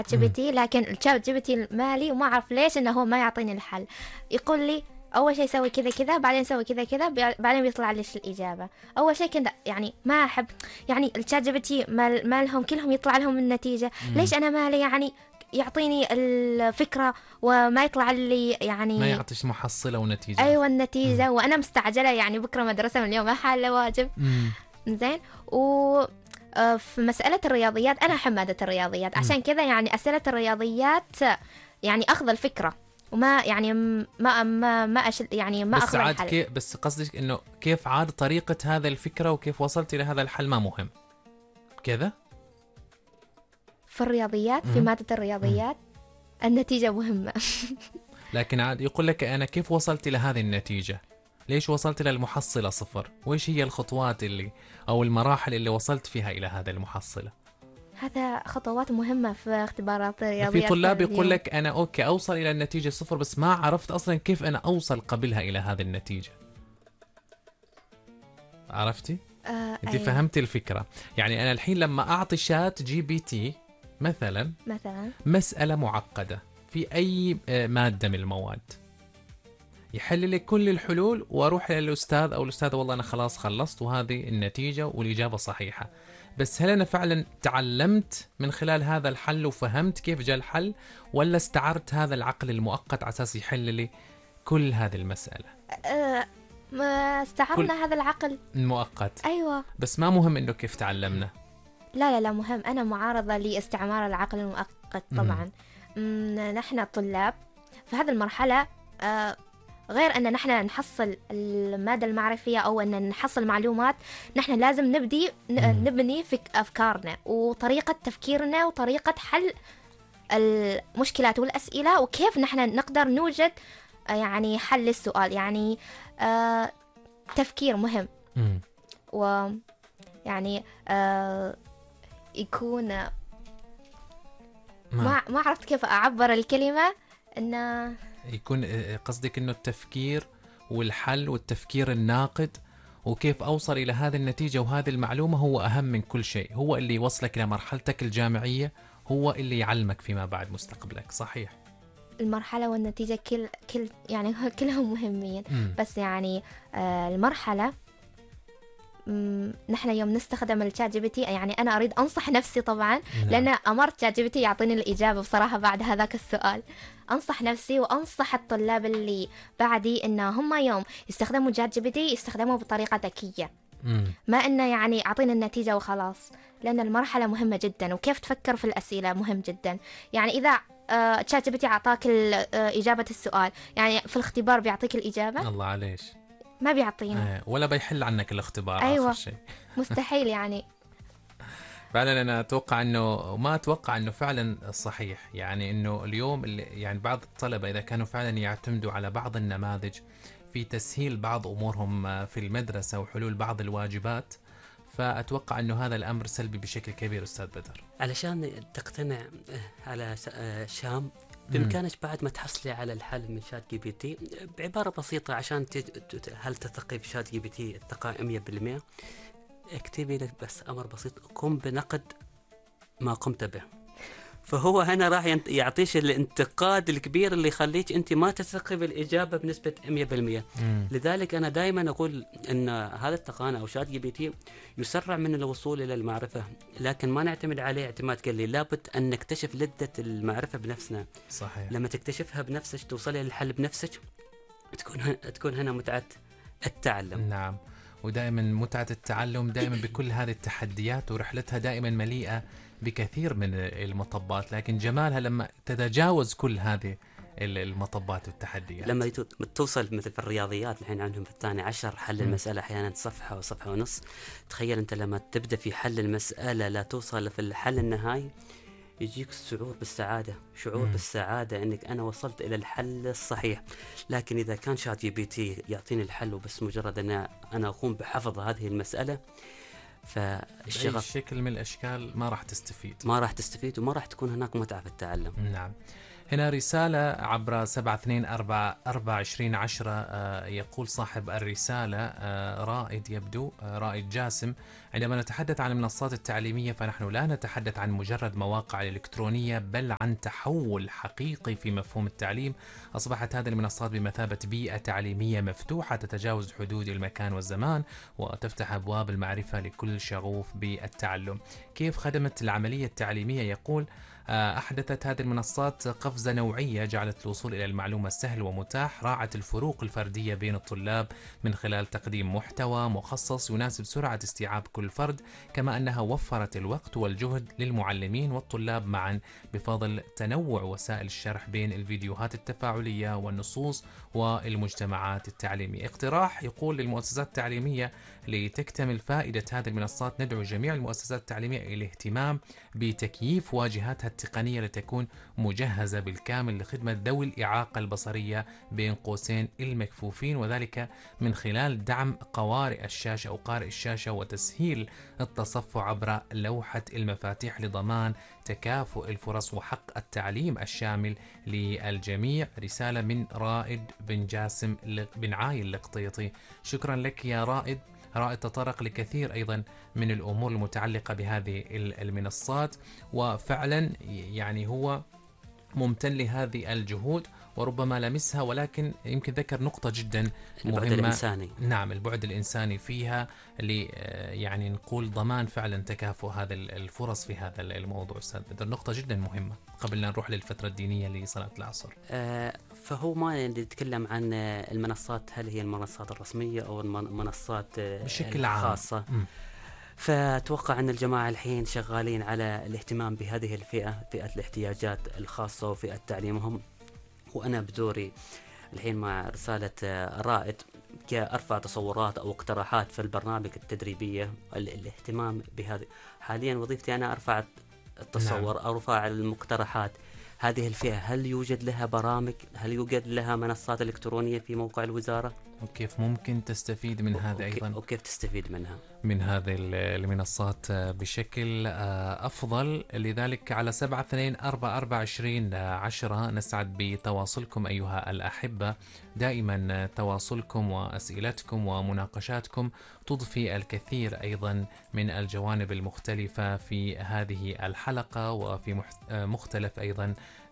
تشات جي بي تي، لكن التشات جي بي تي المالي وما أعرف ليش إنه هو ما يعطيني الحل. يقول لي أول شيء سوي كذا كذا، بعدين سوي كذا كذا، بعدين بيطلع ليش الإجابة. أول شيء كذا يعني ما أحب يعني التشات جي بي تي مالهم كلهم يطلع لهم النتيجة. ليش أنا مالي يعني يعطيني الفكرة وما يطلع لي يعني ما يعطيش محصلة ونتيجة. أيوة النتيجة. وأنا مستعجلة يعني بكرة مدرسة من اليوم ما حالة واجب. زين. و في مسألة الرياضيات أنا أحب مادة الرياضيات، عشان كذا يعني أسئلة الرياضيات يعني أخذ الفكرة وما يعني ما يعني ما أخذ الحل. بس قصدك إنه كيف عاد طريقة هذا الفكرة وكيف وصلت إلى هذا الحل ما مهم كذا؟ في الرياضيات في مادة الرياضيات النتيجة مهمة. لكن عاد يقول لك أنا كيف وصلت إلى هذه النتيجة؟ ليش وصلت إلى المحصلة 0؟ وإيش هي الخطوات اللي أو المراحل اللي وصلت فيها إلى هذا المحصلة؟ هذا خطوات مهمة في اختبارات الرياضيات. في طلاب يقول لك أنا أوكي أوصل إلى النتيجة 0 بس ما عرفت أصلا كيف أنا أوصل قبلها إلى هذه النتيجة. عرفتي؟ أنت أيوة. فهمت الفكرة؟ يعني أنا الحين لما أعطي شات جي بي تي مثلا مسألة معقدة في أي مادة من المواد، يحل لي كل الحلول وأروح للأستاذ أو الأستاذة والله أنا خلاص خلصت وهذه النتيجة والإجابة صحيحة. بس هل أنا فعلا تعلمت من خلال هذا الحل وفهمت كيف جاء الحل، ولا استعرت هذا العقل المؤقت على أساس يحل لي كل هذه المسألة؟ ما استعرنا هذا العقل المؤقت. أيوة. بس ما مهم إنه كيف تعلمنا. لا مهم. أنا معارضة لاستعمار العقل المؤقت طبعا. نحن طلاب في هذه المرحلة، غير أن نحن نحصل المادة المعرفية أو أن نحصل معلومات، نحن لازم نبني أفكارنا وطريقة تفكيرنا وطريقة حل المشكلات والأسئلة، وكيف نحن نقدر نوجد يعني حل للسؤال. يعني تفكير مهم. ويعني يكون ما عرفت كيف أعبر الكلمة. إنه يكون قصدك إنه التفكير والحل والتفكير الناقد وكيف أوصل إلى هذه النتيجة وهذه المعلومة هو أهم من كل شيء، هو اللي يوصلك إلى مرحلتك الجامعية، هو اللي يعلمك فيما بعد مستقبلك. صحيح. المرحلة والنتيجة كل يعني كلهم مهمين. بس يعني المرحلة نحن يوم نستخدم الشات جي بي تي، يعني أنا أريد أنصح نفسي طبعا. لأن أمرت شات جي بي تي يعطيني الإجابة بصراحة بعد هذاك السؤال. أنصح نفسي وأنصح الطلاب اللي بعدي إن هم يوم يستخدموا شات جي بي تي يستخدموا بطريقة ذكية، ما إنه يعني أعطينا النتيجة وخلاص. لأن المرحلة مهمة جدا، وكيف تفكر في الأسئلة مهم جدا. يعني إذا شات جي بي تي أعطاك إجابة السؤال، يعني في الاختبار بيعطيك الإجابة؟ الله عليش ما بيعطينا ولا بيحل عنك الاختبار. أيوة. آخر شيء مستحيل يعني. فعلا أنا أتوقع أنه ما أتوقع أنه فعلا صحيح، يعني أنه اليوم يعني بعض الطلبة إذا كانوا فعلا يعتمدوا على بعض النماذج في تسهيل بعض أمورهم في المدرسة وحلول بعض الواجبات، فأتوقع أنه هذا الأمر سلبي بشكل كبير. أستاذ بدر، علشان تقتنع على شام بإمكانك بعد ما تحصلي على الحل من شات جي بي تي بعبارة بسيطة، عشان هل تثقي في شات جي بي تي الثقة 100%؟ اكتبي لك بس أمر بسيط: قم بنقد ما قمت به. فهو هنا راح يعطيش الانتقاد الكبير اللي يخليك أنت ما تثقي بالإجابة بنسبة 100%. لذلك أنا دائما أقول أن هذا التقنية أو شات جي بي تي يسرع من الوصول إلى المعرفة، لكن ما نعتمد عليه اعتماد كلي. لابد أن نكتشف لذة المعرفة بنفسنا. صحيح. لما تكتشفها بنفسك توصلي للحل بنفسك، تكون هنا متعة التعلم. نعم. ودائما متعة التعلم دائما بكل هذه التحديات ورحلتها دائما مليئة بكثير من المطبات، لكن جمالها لما تتجاوز كل هذه المطبات والتحديات. لما توصل مثل في الرياضيات الحين عندهم في الثاني عشر حل المسألة أحيانا صفحة وصفحة ونص. تخيل أنت لما تبدأ في حل المسألة لا توصل في الحل النهائي، يجيك شعور بالسعادة أنك أنا وصلت إلى الحل الصحيح. لكن إذا كان شات جي بي تي يعطيني الحل وبس مجرد أن أنا أقوم بحفظ هذه المسألة، فالشغف بأي شكل من الأشكال ما راح تستفيد وما راح تكون هناك متعة في التعلم. نعم. هنا رسالة عبر 72442010. يقول صاحب الرسالة رائد، يبدو رائد جاسم: عندما نتحدث عن المنصات التعليمية فنحن لا نتحدث عن مجرد مواقع إلكترونية، بل عن تحول حقيقي في مفهوم التعليم. أصبحت هذه المنصات بمثابة بيئة تعليمية مفتوحة تتجاوز حدود المكان والزمان، وتفتح أبواب المعرفة لكل شغوف بالتعلم. كيف خدمت العملية التعليمية؟ يقول: أحدثت هذه المنصات قفزة نوعية جعلت الوصول إلى المعلومة سهل ومتاح، راعت الفروق الفردية بين الطلاب من خلال تقديم محتوى مخصص يناسب سرعة استيعاب كل فرد، كما أنها وفرت الوقت والجهد للمعلمين والطلاب معا بفضل تنوع وسائل الشرح بين الفيديوهات التفاعلية والنصوص والمجتمعات التعليمية. اقتراح يقول للمؤسسات التعليمية: لتكتمل فائدة هذه المنصات ندعو جميع المؤسسات التعليمية إلى الاهتمام بتكييف واجهاتها التقنية لتكون مجهزة بالكامل لخدمة ذوي الإعاقة البصرية بين قوسين المكفوفين، وذلك من خلال دعم قوارئ الشاشة أو قارئ الشاشة وتسهيل التصفح عبر لوحة المفاتيح لضمان تكافؤ الفرص وحق التعليم الشامل للجميع. رسالة من رائد بن جاسم بن عايل القطيطي. شكرا لك يا رائد. رائد تطرق لكثير أيضا من الأمور المتعلقة بهذه المنصات، وفعلا يعني هو ممتن لهذه الجهود وربما لمسها، ولكن يمكن ذكر نقطة جدا مهمة. البعد الإنساني. نعم، البعد الإنساني فيها، يعني نقول ضمان فعلا تكافؤ هذا الفرص في هذا الموضوع. أستاذ بدر، نقطة جدا مهمة قبل أن نروح للفترة الدينية لصلاة العصر. فهو ما نتكلم عن المنصات، هل هي المنصات الرسمية أو المنصات بشكل الخاصة. فأتوقع أن الجماعة الحين شغالين على الاهتمام بهذه الفئة، فئة الاحتياجات الخاصة وفئة تعليمهم. وأنا بدوري الحين مع رسالة رائد كأرفع تصورات أو اقتراحات في البرنامج التدريبية، الاهتمام بهذه. حاليا وظيفتي أنا أرفع التصور. نعم. أو أرفع المقترحات. هذه الفئة هل يوجد لها برامج؟ هل يوجد لها منصات إلكترونية في موقع الوزارة؟ وكيف ممكن تستفيد من هذا أيضا؟ وكيف تستفيد منها؟ من هذه المنصات بشكل أفضل. لذلك على 72442010 نسعد بتواصلكم أيها الأحبة. دائما تواصلكم وأسئلتكم ومناقشاتكم تضفي الكثير أيضا من الجوانب المختلفة في هذه الحلقة وفي مختلف أيضا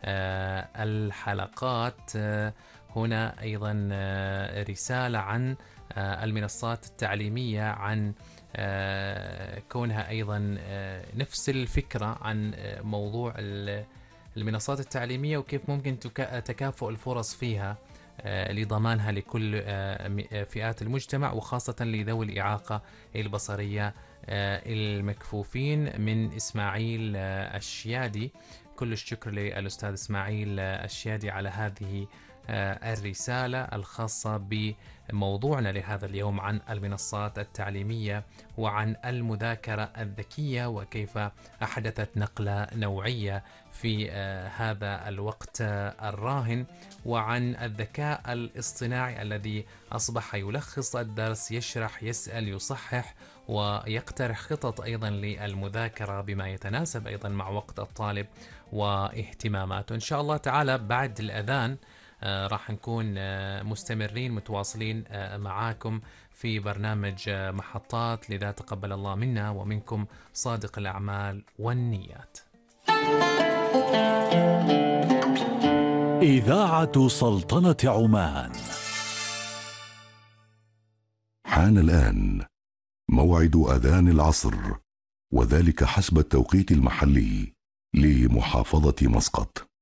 الحلقات. هنا أيضا رسالة عن المنصات التعليمية، عن كونها أيضا نفس الفكرة عن موضوع المنصات التعليمية وكيف ممكن تكافؤ الفرص فيها لضمانها لكل فئات المجتمع، وخاصة لذوي الإعاقة البصرية المكفوفين. من إسماعيل الشيادي. كل الشكر للأستاذ إسماعيل الشيادي على هذه الرسالة الخاصة بموضوعنا لهذا اليوم عن المنصات التعليمية وعن المذاكرة الذكية وكيف أحدثت نقلة نوعية في هذا الوقت الراهن، وعن الذكاء الاصطناعي الذي أصبح يلخص الدرس، يشرح، يسأل، يصحح، ويقترح خطط أيضا للمذاكرة بما يتناسب أيضا مع وقت الطالب واهتماماته. إن شاء الله تعالى بعد الأذان راح نكون مستمرين متواصلين معاكم في برنامج محطات، لذا تقبل الله منا ومنكم صادق الأعمال والنيات. إذاعة سلطنة عمان. حان الآن موعد أذان العصر، وذلك حسب التوقيت المحلي لمحافظة مسقط.